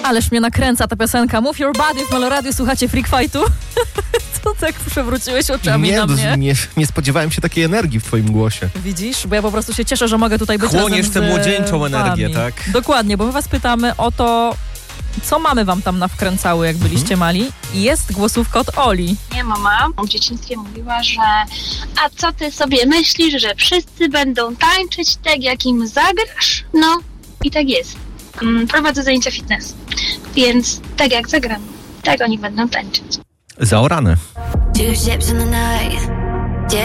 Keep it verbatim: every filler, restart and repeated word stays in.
Ależ mnie nakręca ta piosenka. Move Your Body w Meloradiu, słuchacie Freak Fightu. Co tak przewróciłeś oczami nie, na mnie? Nie, nie spodziewałem się takiej energii w twoim głosie. Widzisz? Bo ja po prostu się cieszę, że mogę tutaj być Chłoniesz razem tę z młodzieńczą energię, wami. tak? Dokładnie, bo my was pytamy o to, co mamy wam tam nawkręcały, jak byliście mali. I jest głosówka od Oli. Mnie mama w dzieciństwie mówiła, że a co ty sobie myślisz, że wszyscy będą tańczyć tak, jak im zagrasz? No i tak jest. Mm, Prowadzę zajęcia fitness, więc tak jak zagram, tak oni będą tańczyć. Zaorane. Two ships in the night.